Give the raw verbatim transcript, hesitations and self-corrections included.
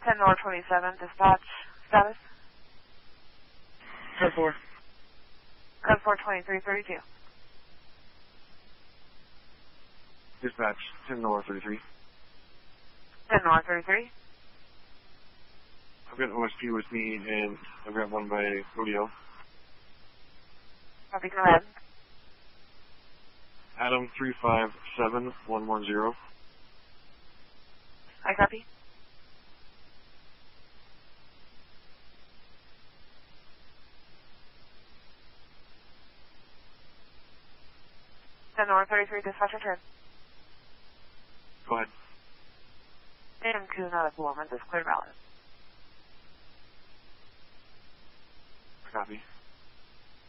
ten North twenty-seven, dispatch status. Code four. Code four twenty-three thirty-two. Dispatch, ten North thirty-three. ten North thirty-three. I've got O S P with me, and I've got one by Rodeo. Copy, go ahead. Adam three five seven one one zero. I copy. ten North thirty-three, dispatch return. Go ahead. And two not a woman, this clear valid. Copy.